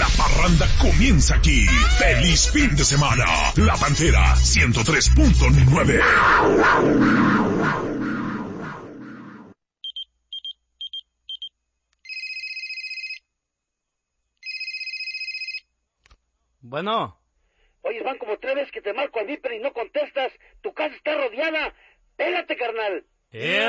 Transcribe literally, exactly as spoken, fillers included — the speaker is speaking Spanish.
La parranda comienza aquí. ¡Feliz fin de semana! La Pantera ciento tres punto nueve. Bueno. Oye, van como tres veces que te marco al Viper y no contestas. Tu casa está rodeada. Pégate, carnal. ¡Eh!